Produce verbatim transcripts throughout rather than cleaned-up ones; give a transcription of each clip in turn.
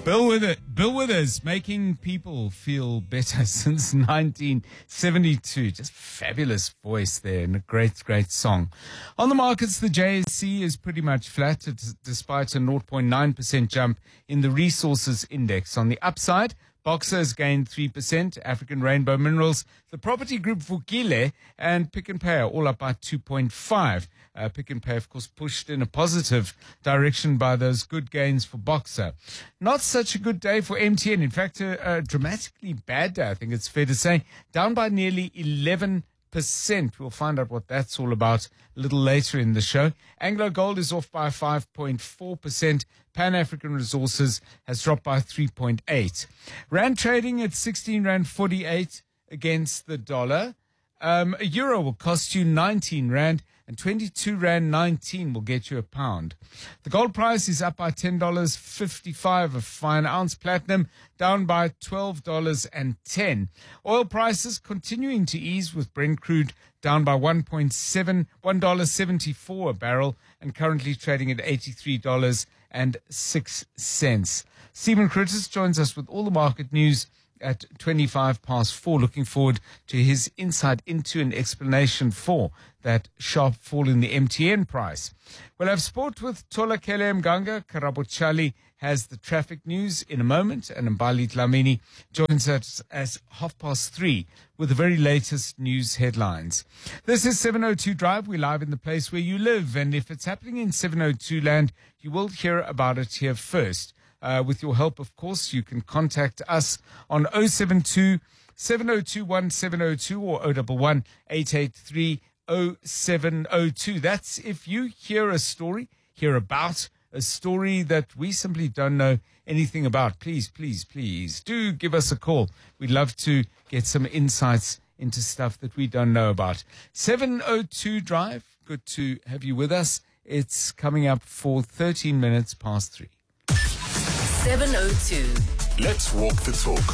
Bill Withers, Bill Withers making people feel better since nineteen seventy-two. Just fabulous voice there and a great, great song. On the markets, the J S E is pretty much flat despite a zero point nine percent jump in the resources index. On the upside, Boxer has gained three percent, African Rainbow Minerals, the property group Vukile, and Pick n Pay are all up by two point five. Uh, Pick n Pay, of course, pushed in a positive direction by those good gains for Boxer. Not such a good day for M T N. In fact, a, a dramatically bad day, I think it's fair to say. Down by nearly eleven percent. We'll find out what that's all about a little later in the show. Anglo Gold is off by five point four percent. Pan African Resources has dropped by three point eight. Rand trading at sixteen rand forty-eight against the dollar. Um, a euro will cost you nineteen rand and twenty-two rand nineteen will get you a pound. The gold price is up by ten dollars fifty-five a fine ounce. Platinum down by twelve dollars and ten. Oil prices continuing to ease with Brent crude down by one point seven, one dollar seventy-four a barrel and currently trading at eighty-three dollars and six cents. Stephen Curtis joins us with all the market news at twenty-five past four. Looking forward to his insight into an explanation for that sharp fall in the M T N price. We'll have sport with Tola Kele Mganga. Karabo Chali has the traffic news in a moment, and Mbali Dlamini joins us as half past three with the very latest news headlines. This is seven oh two Drive. We're live in the place where you live, and if it's happening in seven oh two land, you will hear about it here first. Uh, with your help, of course, you can contact us on oh seven two, seven oh two, one seven oh two or oh one one, eight eight three, oh seven oh two. That's if you hear a story, hear about a story that we simply don't know anything about. Please, please, please do give us a call. We'd love to get some insights into stuff that we don't know about. seven oh two Drive, good to have you with us. It's coming up for thirteen minutes past three. seven oh two. Let's walk the talk.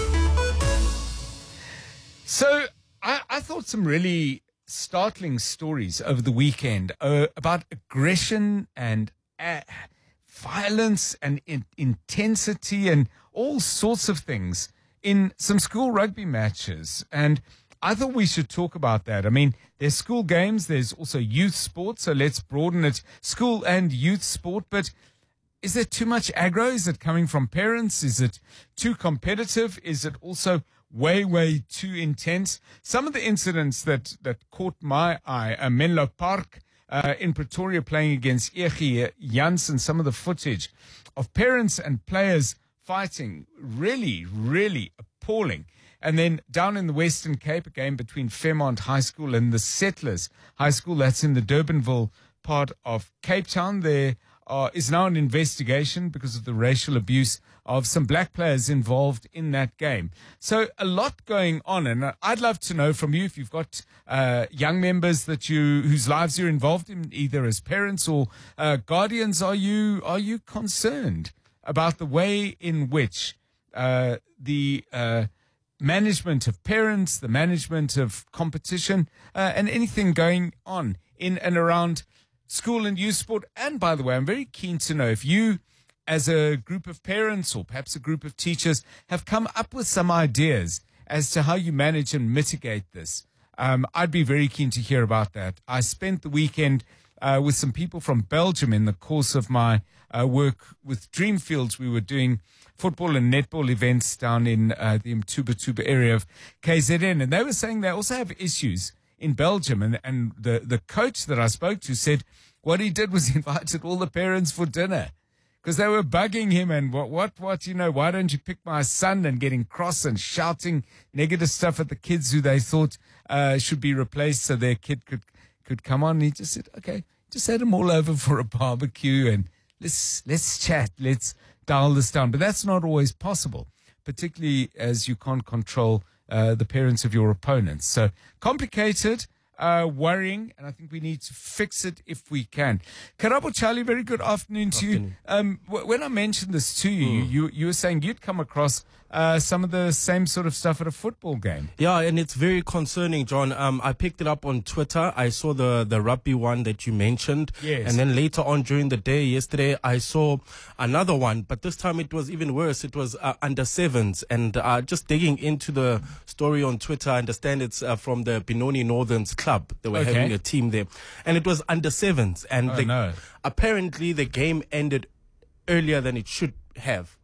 So I, I thought some really startling stories over the weekend uh, about aggression and uh, violence and in, intensity and all sorts of things in some school rugby matches. And I thought we should talk about that. I mean, there's school games, there's also youth sport, so let's broaden it, school and youth sport. But is there too much aggro? Is it coming from parents? Is it too competitive? Is it also way, way too intense? Some of the incidents that, that caught my eye, uh, Menlo Park uh, in Pretoria playing against Egi Janssen, some of the footage of parents and players fighting, really, really appalling. And then down in the Western Cape, a game between Fairmont High School and the Settlers High School, that's in the Durbanville part of Cape Town. There Uh, is now an investigation because of the racial abuse of some black players involved in that game. So a lot going on, and I'd love to know from you if you've got uh, young members that you whose lives you're involved in, either as parents or uh, guardians. Are you are you concerned about the way in which uh, the uh, management of parents, the management of competition, uh, and anything going on in and around school and youth sport? And by the way, I'm very keen to know if you, as a group of parents or perhaps a group of teachers, have come up with some ideas as to how you manage and mitigate this. Um, I'd be very keen to hear about that. I spent the weekend uh, with some people from Belgium in the course of my uh, work with Dreamfields. We were doing football and netball events down in uh, the Mtuba Tuba area of K Z N, and they were saying they also have issues in Belgium, and, and the, the coach that I spoke to said what he did was invited all the parents for dinner because they were bugging him and what, what, what, you know, why don't you pick my son, and getting cross and shouting negative stuff at the kids who they thought uh, should be replaced so their kid could, could come on. And he just said, okay, just had them all over for a barbecue and let's, let's chat, let's dial this down. But that's not always possible, particularly as you can't control Uh, the parents of your opponents. So complicated, uh, worrying, and I think we need to fix it if we can. Karabo Charlie, very good afternoon to Afternoon. you. Um, w- when I mentioned this to you, Mm. you, you were saying you'd come across uh, some of the same sort of stuff at a football game. Yeah, and it's very concerning, John. Um, I picked it up on Twitter. I saw the, the rugby one that you mentioned. Yes. And then later on during the day, yesterday, I saw another one. But this time it was even worse. It was uh, under sevens. And uh, just digging into the story on Twitter, I understand it's uh, from the Benoni Northerns club. They were Okay. having a team there. And it was under sevens. And Oh, the, no. apparently the game ended earlier than it should have.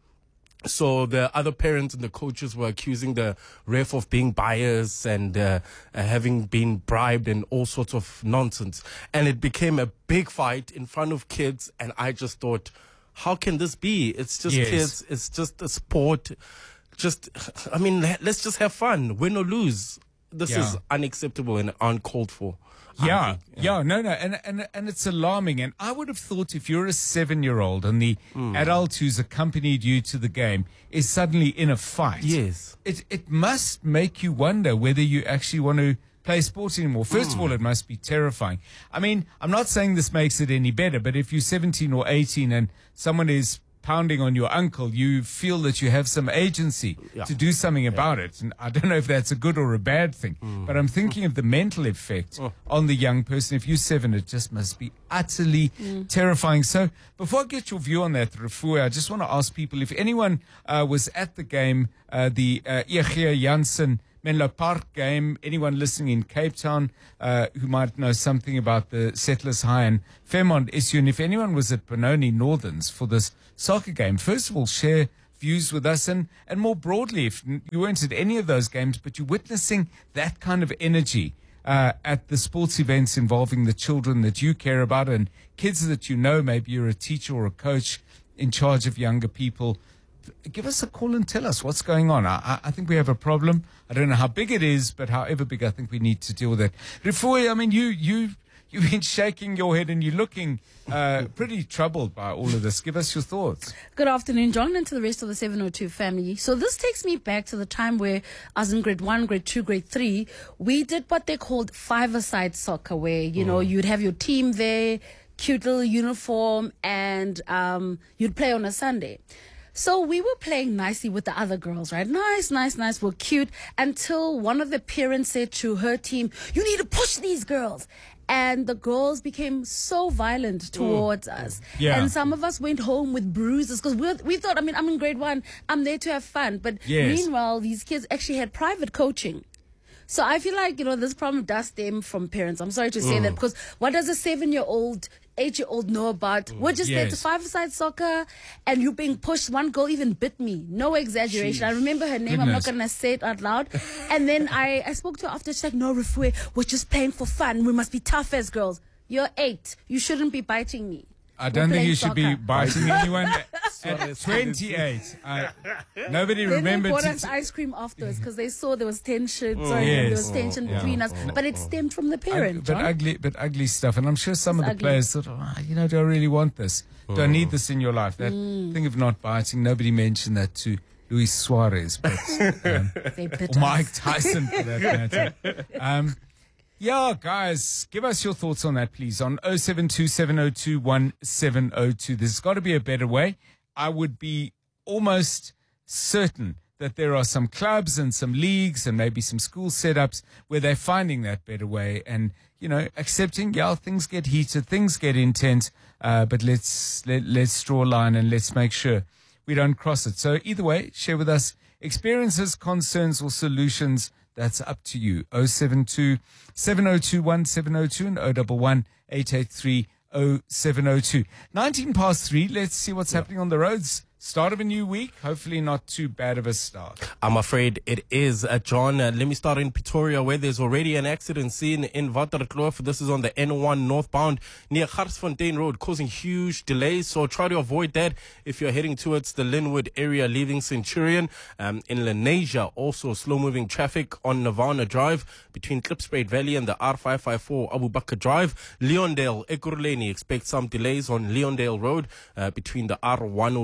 So the other parents and the coaches were accusing the ref of being biased and uh, uh, having been bribed and all sorts of nonsense. And it became a big fight in front of kids. And I just thought, how can this be? It's just Yes. kids. It's just a sport. Just, I mean, le- let's just have fun, win or lose. This Yeah. is unacceptable and uncalled for. I Yeah, think. yeah, no, no, and and and it's alarming. And I would have thought if you're a seven-year-old and the adult who's accompanied you to the game is suddenly in a fight, Yes. it it must make you wonder whether you actually want to play sport anymore. First of all, it must be terrifying. I mean, I'm not saying this makes it any better, but if you're seventeen or eighteen and someone is pounding on your uncle, you feel that you have some agency Yeah. to do something about it. And I don't know if that's a good or a bad thing, but I'm thinking of the mental effect on the young person. If you're seven, it just must be utterly terrifying. So before I get your view on that, Refoe, I just want to ask people if anyone uh, was at the game, uh, the uh, Eegea Janssen Menlo Park game, anyone listening in Cape Town uh, who might know something about the Settlers High and Fairmont issue, and if anyone was at Benoni Northerns for this soccer game, first of all, share views with us, and, and more broadly, if you weren't at any of those games, but you're witnessing that kind of energy uh, at the sports events involving the children that you care about and kids that you know, maybe you're a teacher or a coach in charge of younger people, give us a call and tell us what's going on. I, I think we have a problem. I don't know how big it is, but however big, I think we need to deal with it. Refoe, I mean, you, you, you've been shaking your head and you're looking uh, pretty troubled by all of this. Give us your thoughts. Good afternoon, John, and to the rest of the seven oh two family. So this takes me back to the time where I was in grade one, grade two, grade three. We did what they called five-a-side soccer, where, you know, you'd have your team there, cute little uniform, and um, you'd play on a Sunday. So we were playing nicely with the other girls, right? Nice, nice, nice. We're cute. Until one of the parents said to her team, you need to push these girls. And the girls became so violent towards us. Yeah. And some of us went home with bruises because we, we thought, I mean, I'm in grade one. I'm there to have fun. But Yes. meanwhile, these kids actually had private coaching. So I feel like, you know, this problem does stem from parents. I'm sorry to say that, because what does a seven-year-old, eight-year-old know about? We're just there to Yes. five-a-side soccer, and you're being pushed. One girl even bit me. No exaggeration. I remember her name. I'm not Goodness. going to say it out loud. And then I, I spoke to her after. She's like, no, Refoe, we're just playing for fun. We must be tough as girls. You're eight. You shouldn't be biting me. I We're don't think playing you should be soccer. biting anyone Sorry, at twenty-eight. I, nobody Then they remembered bought to us ice cream afterwards because they saw there was tension. Sorry, Yes. there was tension Yeah. between us. But it stemmed from the parent, but John. ugly, but ugly stuff. And I'm sure some It's of the ugly. players thought, oh, you know, do I really want this? Do I need this in your life? That Mm. thing of not biting. Nobody mentioned that to Luis Suarez, but um, They bit or us. Mike Tyson for that matter. Um, yeah, guys, give us your thoughts on that, please, on oh seven two, seven oh two, one seven oh two. There's got to be a better way. I would be almost certain that there are some clubs and some leagues and maybe some school setups where they're finding that better way and, you know, accepting, yeah, things get heated, things get intense, uh, but let's, let, let's draw a line and let's make sure we don't cross it. So either way, share with us experiences, concerns, or solutions. That's up to you. oh seven two, seven oh two, one seven oh two and oh one one, eight eight three, oh seven oh two. nineteen past three. Let's see what's happening on the roads. Start of a new week. Hopefully not too bad of a start. I'm afraid it is, uh, John. Uh, let me start in Pretoria, where there's already an accident scene in Waterkloof. This is on the N one northbound near Garsfontein Road, causing huge delays. So try to avoid that if you're heading towards the Linwood area, leaving Centurion. Um, in Lenasia, also slow-moving traffic on Nirvana Drive between Klipspruit Valley and the R five five four Abu Bakr Drive. Leondale, Ekurhuleni, expect some delays on Leondale Road uh, between the R one oh three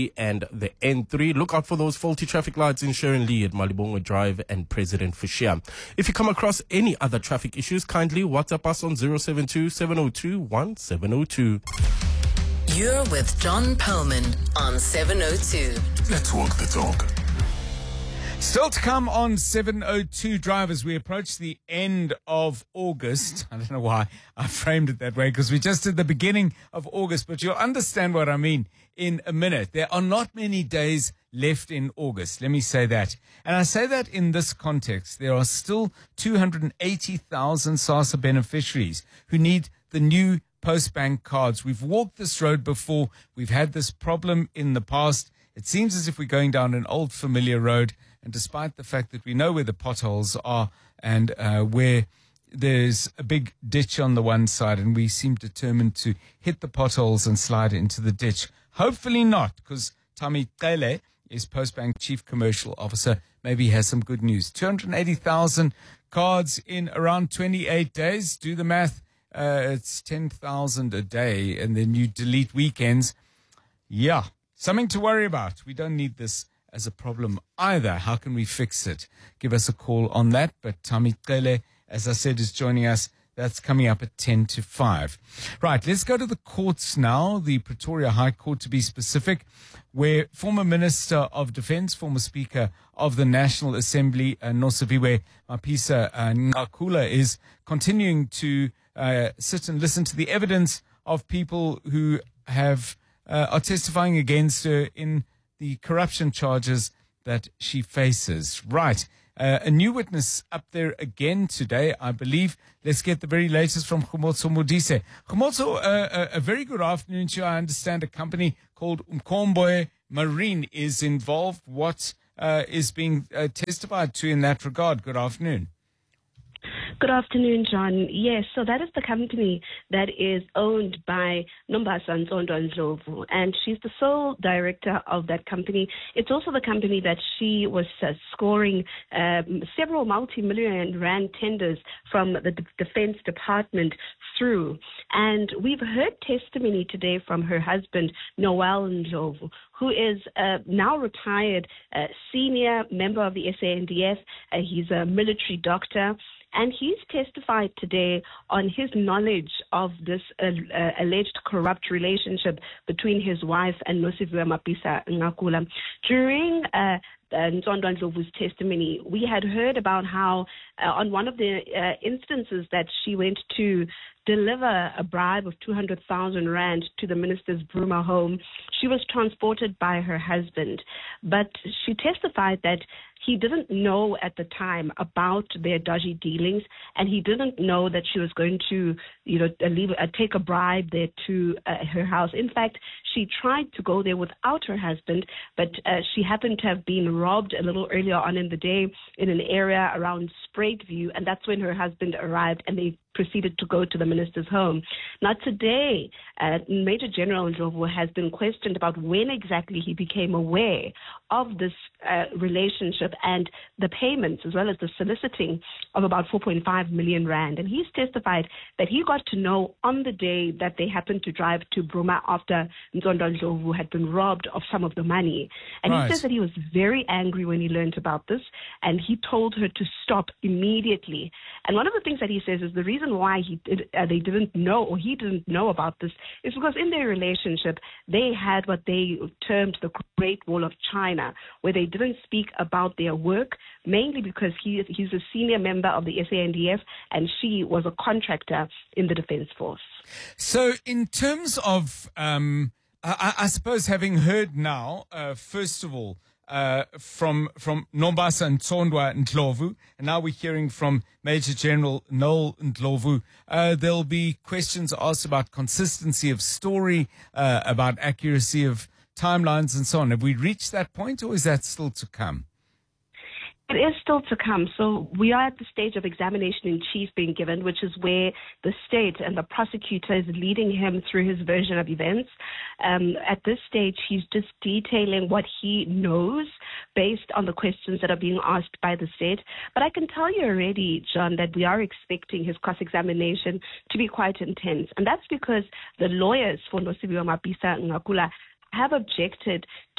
three and the N three. Look out for those faulty traffic lights in Sharon Lee at Malibongo Drive and President Fushia. If you come across any other traffic issues, kindly WhatsApp us on zero seven two, seven zero two, one seven zero two. You're with John Perlman on seven oh two. Let's walk the talk. Still to come on seven oh two Drive as we approach the end of August. I don't know why I framed it that way, because we just at the beginning of August, but you'll understand what I mean in a minute. There are not many days left in August. Let me say that. And I say that in this context. There are still two hundred eighty thousand SASSA beneficiaries who need the new Postbank cards. We've walked this road before. We've had this problem in the past. It seems as if we're going down an old familiar road. And despite the fact that we know where the potholes are and uh, where there's a big ditch on the one side, and we seem determined to hit the potholes and slide into the ditch. Hopefully not, because Tami Qele is Postbank Chief Commercial Officer. Maybe he has some good news. two hundred eighty thousand cards in around twenty-eight days. Do the math. Uh, it's ten thousand a day, and then you delete weekends. Yeah, something to worry about. We don't need this as a problem either. How can we fix it? Give us a call on that. But Tami Qele, as I said, is joining us. That's coming up at ten to five. Right, let's go to the courts now, the Pretoria High Court to be specific, where former Minister of Defence, former Speaker of the National Assembly, uh, Nosiviwe Mapisa uh, Nqakula, is continuing to uh, sit and listen to the evidence of people who have uh, are testifying against her in the corruption charges that she faces. Right. Uh, a new witness up there again today, I believe. Let's get the very latest from Khomotso Modise. Khomotso, uh, a, a very good afternoon to you. I understand a company called Umkhombe Marine is involved. What uh, is being uh, testified to in that regard? Good afternoon. Good afternoon, John. Yes, so that is the company that is owned by Nombasa Ntsondwa Ndlovu, and she's the sole director of that company. It's also the company that she was uh, scoring um, several multi-million rand tenders from the D- Defense Department through. And we've heard testimony today from her husband, Noel Ndlovu, who is a now retired uh, senior member of the S A N D F. Uh, he's a military doctor. And he's testified today on his knowledge of this uh, uh, alleged corrupt relationship between his wife and Nosiviwe Mapisa Nqakula. During uh, Ntsondwa Ndlovu's testimony, we had heard about how uh, on one of the uh, instances that she went to deliver a bribe of two hundred thousand rand to the minister's Bruma home, she was transported by her husband. But she testified that he didn't know at the time about their dodgy dealings, and he didn't know that she was going to, you know, leave, uh, take a bribe there to uh, her house. In fact, she tried to go there without her husband, but uh, she happened to have been robbed a little earlier on in the day in an area around Spruitview, and that's when her husband arrived, and they proceeded to go to the minister's home. Now today, uh, Major General Ndlovu has been questioned about when exactly he became aware of this uh, relationship and the payments, as well as the soliciting of about four point five million rand. And he's testified that he got to know on the day that they happened to drive to Bruma after Ntsondwa Ndlovu had been robbed of some of the money. And Right. he says that he was very angry when he learned about this, and he told her to stop immediately. And one of the things that he says is the reason why he did, uh, they didn't know, or he didn't know about this, is because in their relationship, they had what they termed the Great Wall of China, where they didn't speak about their work, mainly because he is, he's a senior member of the S A N D F, and she was a contractor in the Defence Force. So in terms of, um, I, I suppose having heard now, uh, first of all, uh, from from Nombasa Ntsondwa Ndlovu, and now we're hearing from Major General Noel Ndlovu, uh, there'll be questions asked about consistency of story, uh, about accuracy of timelines and so on. Have we reached that point, or is that still to come? It is still to come. So we are at the stage of examination in chief being given, which is where the state and the prosecutor is leading him through his version of events. Um, at this stage, he's just detailing what he knows based on the questions that are being asked by the state. But I can tell you already, John, that we are expecting his cross-examination to be quite intense. And that's because the lawyers for Nosiviwe Mapisa Nqakula have objected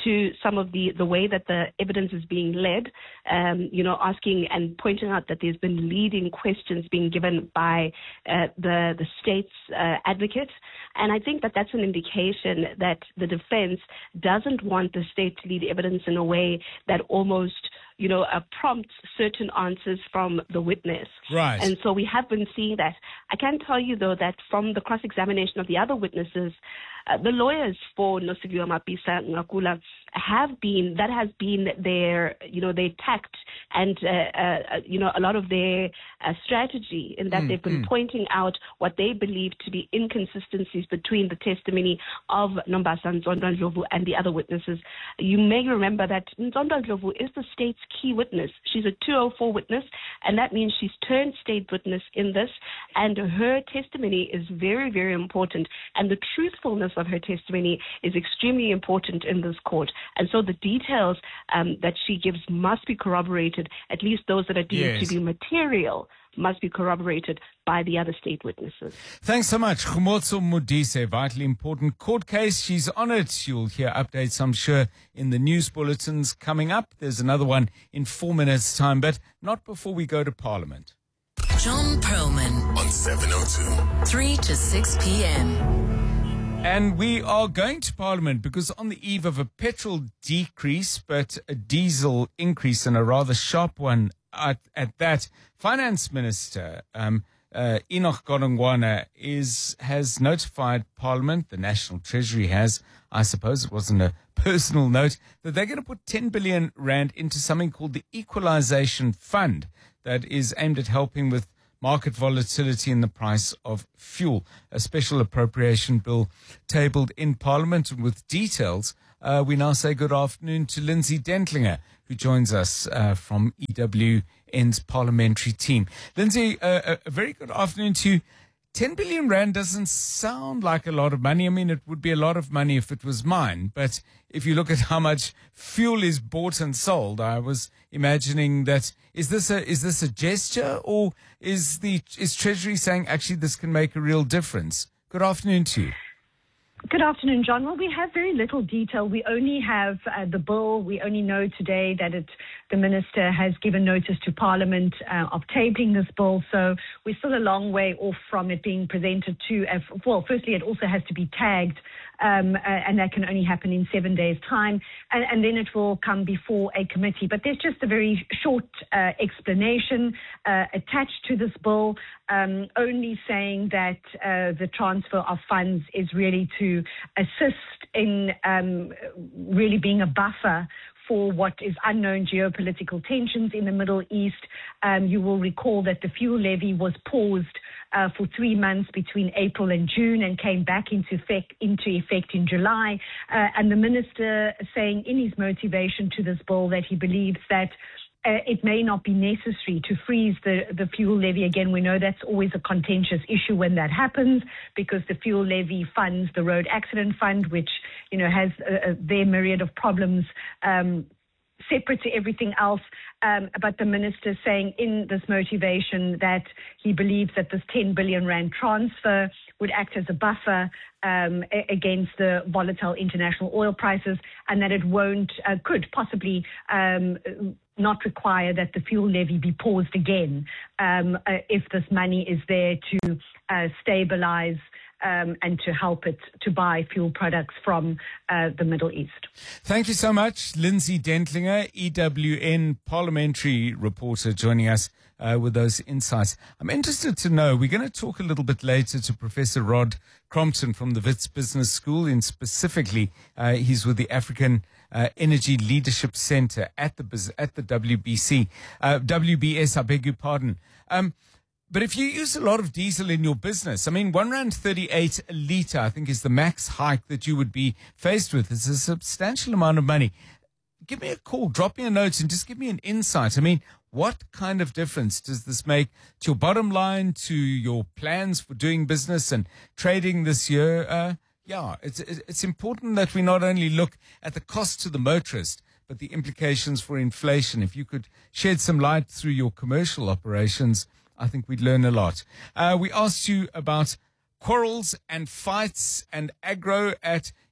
to some of the, the way that the evidence is being led, um, you know, asking and pointing out that there's been leading questions being given by uh, the, the state's uh, advocate. And I think that that's an indication that the defense doesn't want the state to lead evidence in a way that almost, you know, uh, prompts certain answers from the witness. Right. And so we have been seeing that. I can tell you, though, that from the cross-examination of the other witnesses, uh, the lawyers for Nosiviwe Mapisa Ngakula have been, that has been their, you know, their tact and, uh, uh, you know, a lot of their uh, strategy in that mm, they've been mm. pointing out what they believe to be inconsistencies between the testimony of Nombasa Nzondo Ndlovu and the other witnesses. You may remember that Nzondo Ndlovu is the state's key witness. She's a two oh four witness, and that means she's turned state witness in this, and her testimony is very, very important, and the truthfulness of her testimony is extremely important in this court. And so the details um, that she gives must be corroborated, at least those that are deemed yes. to be material must be corroborated by the other state witnesses. Thanks so much. Khumotso Modise, vitally important court case. She's on it. You'll hear updates, I'm sure, in the news bulletins coming up. There's another one in four minutes' time, but not before we go to Parliament. John Perlman on seven oh two. three to six p.m. And we are going to Parliament because on the eve of a petrol decrease, but a diesel increase, and a rather sharp one at, at that, Finance Minister um, uh, Enoch Godongwana is has notified Parliament, the National Treasury has, I suppose it wasn't a personal note, that they're going to put ten billion rand into something called the Equalization Fund that is aimed at helping with market volatility in the price of fuel. A special appropriation bill tabled in Parliament. And with details, uh, we now say good afternoon to Lindsay Dentlinger, who joins us uh, from E W N's parliamentary team. Lindsay, uh, a very good afternoon to you. ten billion rand doesn't sound like a lot of money. I mean, it would be a lot of money if it was mine. But if you look at how much fuel is bought and sold, I was imagining that, is this a, is this a gesture, or is the, is Treasury saying actually this can make a real difference? Good afternoon to you. Good afternoon, John. Well, we have very little detail. We only have uh, the bill. We only know today that it, the minister has given notice to Parliament uh, of tabling this bill. So we're still a long way off from it being presented to, uh, well, firstly, it also has to be tagged, um, uh, and that can only happen in seven days' time. And, and then it will come before a committee. But there's just a very short uh, explanation uh, attached to this bill, um, only saying that uh, the transfer of funds is really to assist in um, really being a buffer for what is unknown geopolitical tensions in the Middle East. Um, you will recall that the fuel levy was paused uh, for three months between April and June and came back into effect, into effect in July. Uh, and the minister saying in his motivation to this bill that he believes that Uh, it may not be necessary to freeze the, the fuel levy. Again, we know that's always a contentious issue when that happens, because the fuel levy funds the road accident fund, which, you know, has uh, their myriad of problems um, separate to everything else. Um, but the minister saying in this motivation that he believes that this ten billion rand transfer would act as a buffer um, a- against the volatile international oil prices, and that it won't, uh, could possibly um, not require that the fuel levy be paused again um, uh, if this money is there to uh, stabilize um, and to help it to buy fuel products from uh, the Middle East. Thank you so much, Lindsay Dentlinger, E W N parliamentary reporter, joining us uh, with those insights. I'm interested to know, we're going to talk a little bit later to Professor Rod Crompton from the Wits Business School, and specifically uh, he's with the African Uh, Energy Leadership Center at the at the W B C, uh, W B S, I beg your pardon. Um, but if you use a lot of diesel in your business, I mean, one rand thirty-eight a litre, I think, is the max hike that you would be faced with. It's a substantial amount of money. Give me a call, drop me a note, and just give me an insight. I mean, what kind of difference does this make to your bottom line, to your plans for doing business and trading this year? Uh, Yeah, it's it's important that we not only look at the cost to the motorist, but the implications for inflation. If you could shed some light through your commercial operations, I think we'd learn a lot. Uh, we asked you about quarrels and fights and aggro at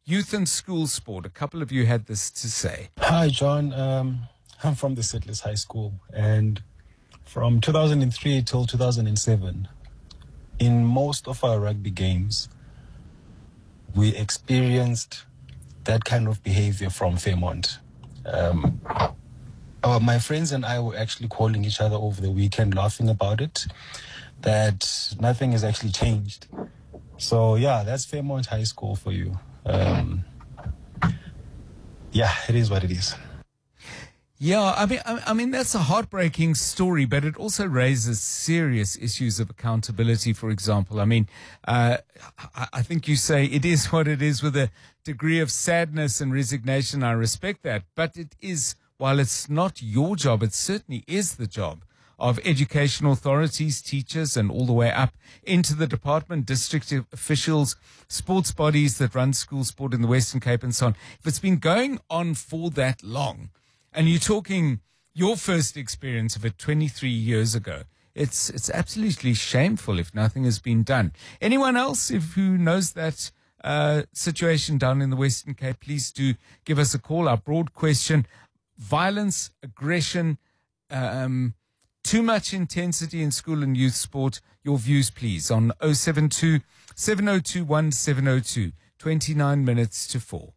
youth and school sport. A couple of you had this to say. Hi, John. Um, I'm from the Settlers High School, and from two thousand three till two thousand seven, in most of our rugby games, we experienced that kind of behavior from Fairmont. Um, our, my friends and I were actually calling each other over the weekend, laughing about it, that nothing has actually changed. So, yeah, that's Fairmont High School for you. Um, yeah, it is what it is. Yeah, I mean, I, I mean that's a heartbreaking story, but it also raises serious issues of accountability. For example, I mean, uh, I, I think you say it is what it is with a degree of sadness and resignation. I respect that, but it is, while it's not your job, it certainly is the job of education authorities, teachers, and all the way up into the department, district officials, sports bodies that run school sport in the Western Cape, and so on. If it's been going on for that long, and you're talking your first experience of it twenty-three years ago, it's it's absolutely shameful if nothing has been done. Anyone else if who knows that uh, situation down in the Western Cape, please do give us a call. Our broad question: violence, aggression, um, too much intensity in school and youth sport. Your views, please, on oh seven two, seven oh two, one seven oh two. twenty-nine minutes to four.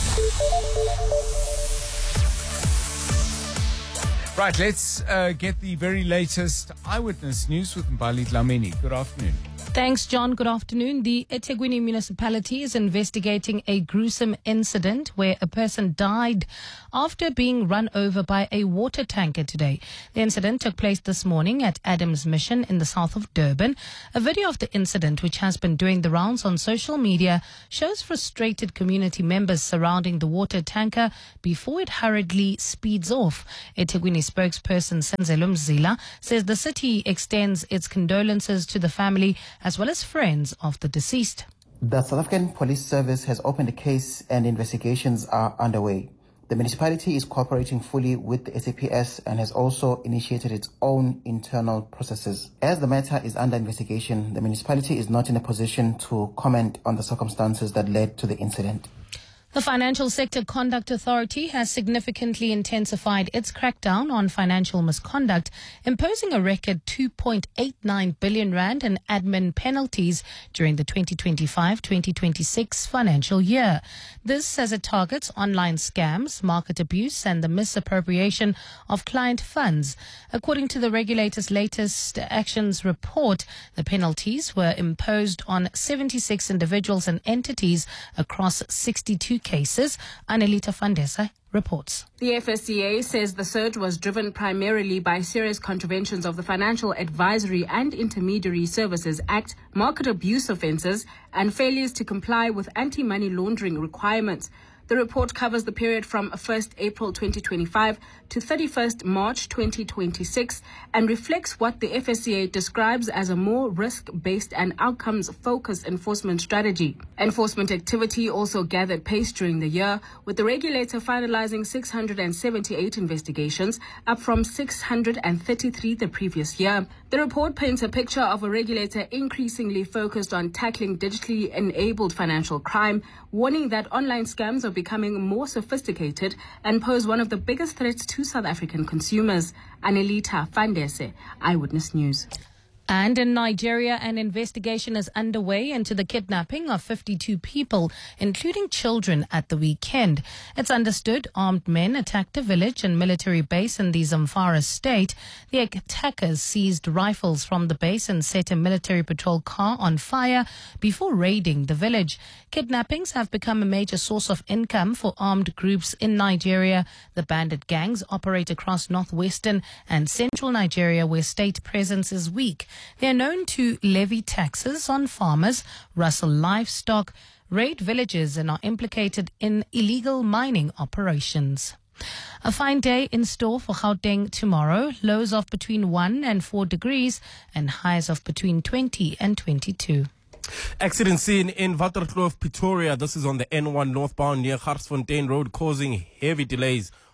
Right, let's uh, get the very latest eyewitness news with Mbali Dlamini. Good afternoon. Thanks, John. Good afternoon. The eThekwini municipality is investigating a gruesome incident where a person died after being run over by a water tanker today. The incident took place this morning at Adams Mission in the south of Durban. A video of the incident, which has been doing the rounds on social media, shows frustrated community members surrounding the water tanker before it hurriedly speeds off. eThekwini spokesperson Senzelo Mzila says the city extends its condolences to the family as well as friends of the deceased. The South African Police Service has opened a case and investigations are underway. The municipality is cooperating fully with the S A P S and has also initiated its own internal processes. As the matter is under investigation, the municipality is not in a position to comment on the circumstances that led to the incident. The Financial Sector Conduct Authority has significantly intensified its crackdown on financial misconduct, imposing a record two point eight nine billion rand in admin penalties during the twenty twenty-five twenty twenty-six financial year. This as it targets online scams, market abuse, and the misappropriation of client funds. According to the regulator's latest actions report, the penalties were imposed on seventy-six individuals and entities across sixty-two cases. Anelita Fandesa reports. The F S C A says the surge was driven primarily by serious contraventions of the Financial Advisory and Intermediary Services Act, market abuse offences, and failures to comply with anti-money laundering requirements. The report covers the period from first April twenty twenty-five to thirty-first March twenty twenty-six and reflects what the F S C A describes as a more risk-based and outcomes-focused enforcement strategy. Enforcement activity also gathered pace during the year, with the regulator finalizing six hundred seventy-eight investigations, up from six hundred thirty-three the previous year. The report paints a picture of a regulator increasingly focused on tackling digitally enabled financial crime, warning that online scams are becoming more sophisticated and pose one of the biggest threats to South African consumers. Anelita Fandese, Eyewitness News. And in Nigeria, an investigation is underway into the kidnapping of fifty-two people, including children, at the weekend. It's understood armed men attacked a village and military base in the Zamfara state. The attackers seized rifles from the base and set a military patrol car on fire before raiding the village. Kidnappings have become a major source of income for armed groups in Nigeria. The bandit gangs operate across northwestern and central Nigeria, where state presence is weak. They are known to levy taxes on farmers, rustle livestock, raid villages, and are implicated in illegal mining operations. A fine day in store for Gauteng tomorrow. Lows of between one and four degrees and highs of between twenty and twenty-two. Accident scene in Waterkloof, Pretoria. This is on the N one northbound near Garsfontein Road, causing heavy delays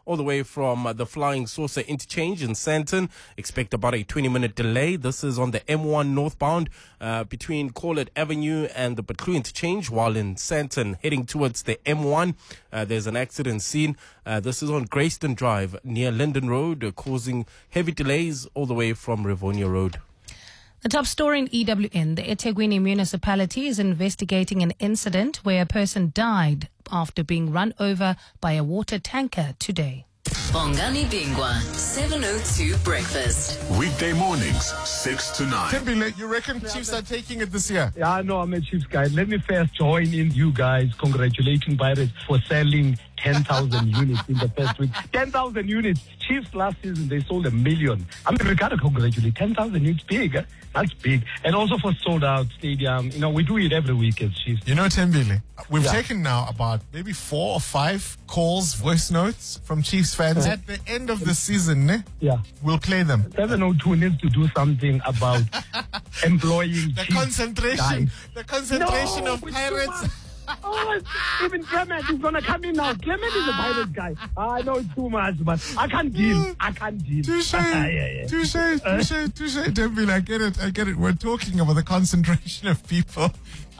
all the way from uh, the Flying Saucer interchange in Sandton. Expect about a twenty minute delay. This is on the M one northbound uh, between Corlett Avenue and the Butlu interchange, while in Sandton heading towards the M one. Uh, there's an accident scene. Uh, this is on Grayston Drive near Linden Road, uh, causing heavy delays all the way from Rivonia Road. The top story in E W N, the eThekwini municipality is investigating an incident where a person died after being run over by a water tanker today. Bongani Bingwa, seven oh two Breakfast. Weekday mornings, six to nine. Tembile, you reckon Chiefs are taking it this year? Yeah, I know I'm a Chiefs guy. Let me first join in you guys congratulating Pirates for selling ten thousand units in the first week. ten thousand units. Chiefs last season, they sold a million. I mean, we got to congratulate. ten thousand units, big. Eh? That's big. And also for sold out stadium. You know, we do it every week as Chiefs. You know, Tembile, we've Yeah. taken now about maybe four or five calls, voice notes from Chiefs fans. At the end of the season, ne? Yeah. We'll play them. seven oh two needs to do something about employing The Chiefs concentration, guys. the concentration No, of it's Pirates. too much. Oh, even Clement is going to come in now. Clement is a Pirates guy. I know it's too much, but I can't deal. I can't deal. Touche, yeah, yeah. touche, touche, touche, Tembile. I get it, I get it. We're talking about the concentration of people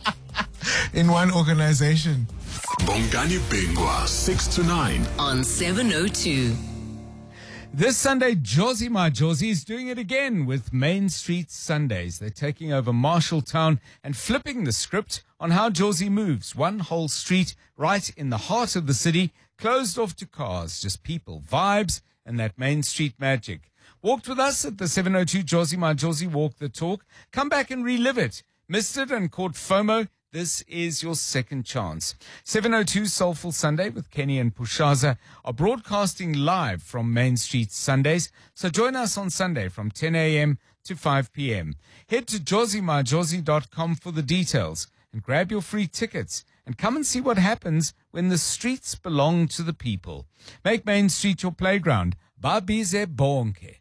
in one organization. Bongani Bingwa, six to nine. On seven oh two. This Sunday, Josie My Josie is doing it again with Main Street Sundays. They're taking over Marshalltown and flipping the script on how Josie moves. One whole street right in the heart of the city, closed off to cars, just people, vibes, and that Main Street magic. Walked with us at the seven oh two Josie My Josie Walk the Talk. Come back and relive it. Missed it and caught FOMO? This is your second chance. seven oh two Soulful Sunday with Kenny and Pushaza are broadcasting live from Main Street Sundays. So join us on Sunday from ten a.m. to five p.m. Head to josie my josie dot com for the details and grab your free tickets and come and see what happens when the streets belong to the people. Make Main Street your playground. Babize bonke.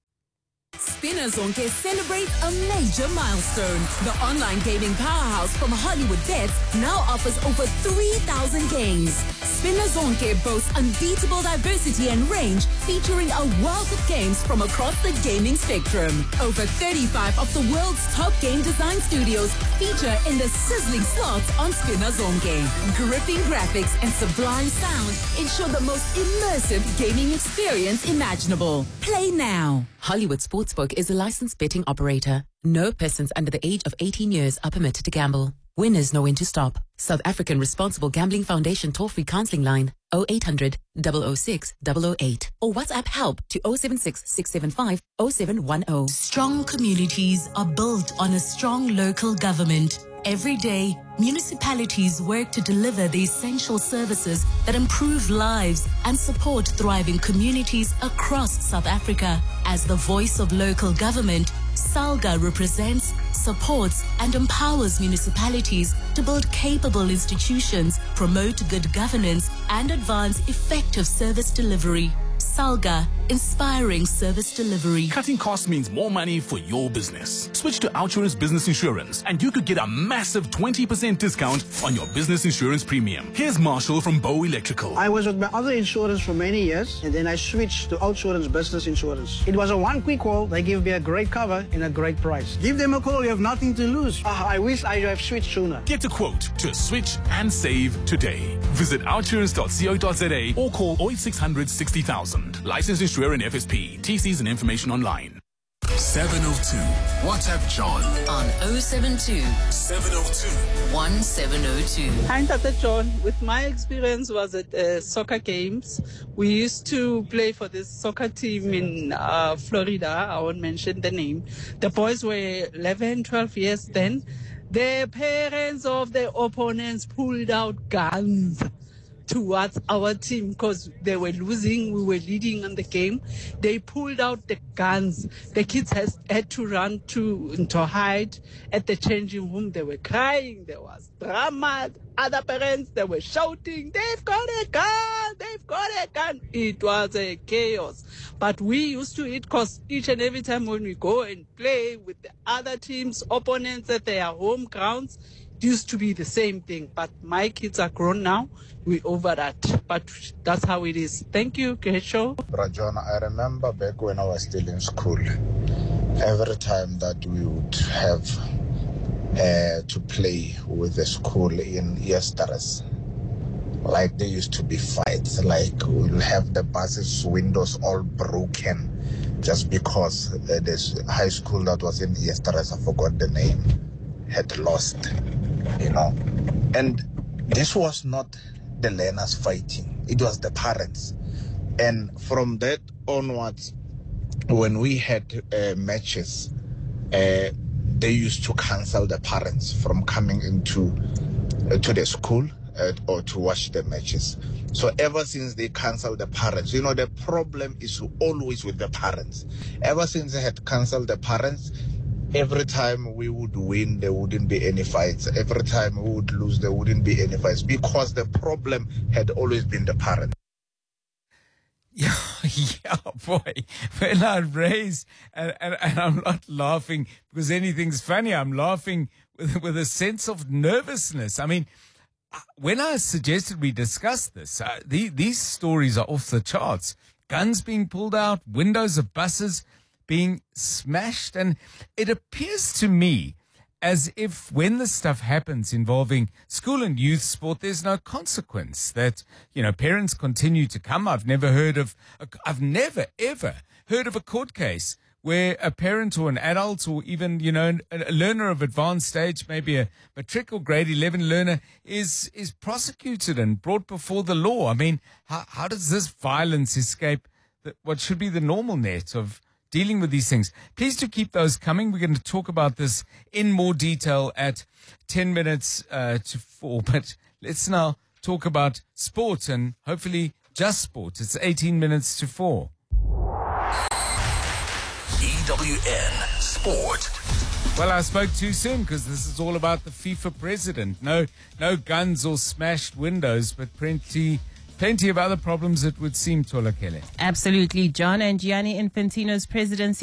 Spinner Zonke celebrates a major milestone. The online gaming powerhouse from Hollywood Bets now offers over three thousand games. Spinner Zonke boasts unbeatable diversity and range, featuring a wealth of games from across the gaming spectrum. Over thirty-five of the world's top game design studios feature in the sizzling slots on Spinner Zonke. Gripping graphics and sublime sound ensure the most immersive gaming experience imaginable. Play now. Hollywood Sportsbook is a licensed betting operator. No persons under the age of eighteen years are permitted to gamble. Winners know when to stop. South African Responsible Gambling Foundation toll-free counseling line oh eight hundred, double oh six, double oh eight or WhatsApp help to oh seven six, six seven five, oh seven one oh. Strong communities are built on a strong local government. Every day, municipalities work to deliver the essential services that improve lives and support thriving communities across South Africa. As the voice of local government, SALGA represents, supports, and empowers municipalities to build capable institutions, promote good governance, and advance effective service delivery. SALGA, inspiring service delivery. Cutting costs means more money for your business. Switch to Outsurance Business Insurance and you could get a massive twenty percent discount on your business insurance premium. Here's Marshall from Bow Electrical. I was with my other insurance for many years and then I switched to Outsurance Business Insurance. It was a one quick call. They give me a great cover and a great price. Give them a call. You have nothing to lose. Ah, I wish I have switched sooner. Get a quote to switch and save today. Visit outsurance dot co dot za or call oh eight six hundred, sixty thousand. Licensed insurer and F S P. T Cs and information online. seven oh two. WhatsApp John. On oh seven two, seven oh two, one seven oh two. Hi, Tata John. With my experience was at uh, soccer games. We used to play for this soccer team in uh, Florida. I won't mention the name. The boys were eleven, twelve years then. The parents of the opponents pulled out guns towards our team because they were losing, we were leading on the game. They pulled out the guns. The kids has, had to run to, to hide at the changing room. They were crying. There was drama. Other parents, they were shouting, they've got a gun, they've got a gun. It was a chaos. But we used to it because each and every time when we go and play with the other teams, opponents at their home grounds, used to be the same thing, but my kids are grown now. We're over that, but that's how it is. Thank you, great show. Rajon, I remember back when I was still in school, every time that we would have uh, to play with the school in Yesteres, like there used to be fights, like we'll have the buses' windows all broken just because uh, this high school that was in Yesteres, I forgot the name, had lost, you know. And this was not the learners fighting, it was the parents. And from that onwards, when we had uh, matches, uh, they used to cancel the parents from coming into uh, to the school uh, or to watch the matches. So ever since they canceled the parents, you know, the problem is always with the parents. Ever since they had canceled the parents, every time we would win, there wouldn't be any fights. Every time we would lose, there wouldn't be any fights because the problem had always been the parents. Yeah, yeah, boy. When I raise, and, and, and I'm not laughing because anything's funny, I'm laughing with, with a sense of nervousness. I mean, when I suggested we discuss this, uh, the, these stories are off the charts. Guns being pulled out, windows of buses being smashed, and it appears to me as if when this stuff happens involving school and youth sport, there's no consequence, that, you know, parents continue to come. I've never heard of, a, I've never, ever heard of a court case where a parent or an adult or even, you know, a learner of advanced stage, maybe a matric or grade eleven learner, is is prosecuted and brought before the law. I mean, how, how does this violence escape the, what should be the normal net of dealing with these things? Please do keep those coming. We're going to talk about this in more detail at ten minutes uh, to four. But let's now talk about sport and hopefully just sport. It's eighteen minutes to four. E W N Sport. Well, I spoke too soon because this is all about the FIFA president. No, no guns or smashed windows, but plenty... Plenty of other problems, it would seem, Tolakele. Absolutely, John. And Gianni Infantino's presidency